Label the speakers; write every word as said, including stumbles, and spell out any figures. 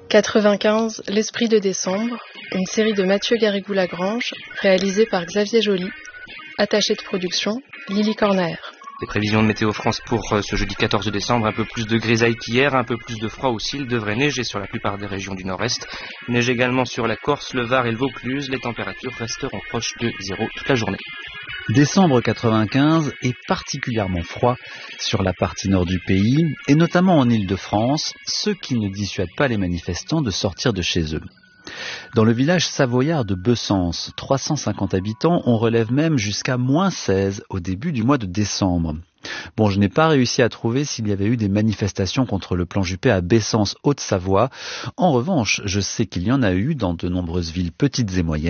Speaker 1: quatre-vingt-quinze, L'Esprit de décembre, une série de Mathieu Garrigou-Lagrange, réalisée par Xavier Joly, attaché de production, Lily Cornaer.
Speaker 2: Les prévisions de Météo France pour ce jeudi quatorze décembre, un peu plus de grisaille qu'hier, un peu plus de froid aussi, il devrait neiger sur la plupart des régions du nord-est. Il neige également sur la Corse, le Var et le Vaucluse, les températures resteront proches de zéro toute la journée.
Speaker 3: Décembre quatre-vingt-quinze est particulièrement froid sur la partie nord du pays, et notamment en Île-de-France, ce qui ne dissuade pas les manifestants de sortir de chez eux. Dans le village savoyard de Bessens, trois cent cinquante habitants, on relève même jusqu'à moins seize au début du mois de décembre. Bon, je n'ai pas réussi à trouver s'il y avait eu des manifestations contre le plan Juppé à Bessens, Haute-Savoie. En revanche, je sais qu'il y en a eu dans de nombreuses villes petites et moyennes.